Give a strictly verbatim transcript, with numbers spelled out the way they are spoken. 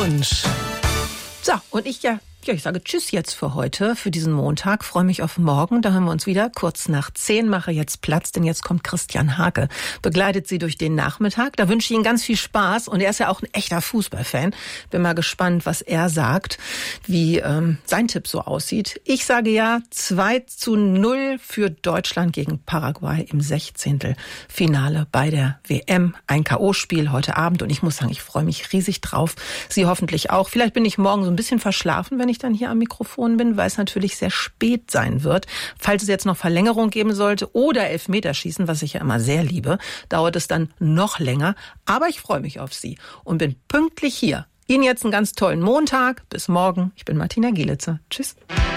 Wunsch. So, und ich ja, ja, ich sage Tschüss jetzt für heute, für diesen Montag. Freue mich auf morgen. Da hören wir uns wieder kurz nach zehn. Mache jetzt Platz, denn jetzt kommt Christian Hake. Begleitet Sie durch den Nachmittag. Da wünsche ich Ihnen ganz viel Spaß. Und er ist ja auch ein echter Fußballfan. Bin mal gespannt, was er sagt, wie ähm, sein Tipp so aussieht. Ich sage ja zwei zu null für Deutschland gegen Paraguay im Sechzehntelfinale bei der W M. Ein K O-Spiel heute Abend. Und ich muss sagen, ich freue mich riesig drauf. Sie hoffentlich auch. Vielleicht bin ich morgen so ein bisschen verschlafen, wenn ich dann hier am Mikrofon bin, weil es natürlich sehr spät sein wird. Falls es jetzt noch Verlängerung geben sollte oder Elfmeterschießen, was ich ja immer sehr liebe, dauert es dann noch länger. Aber ich freue mich auf Sie und bin pünktlich hier. Ihnen jetzt einen ganz tollen Montag. Bis morgen. Ich bin Martina Gielitzer. Tschüss.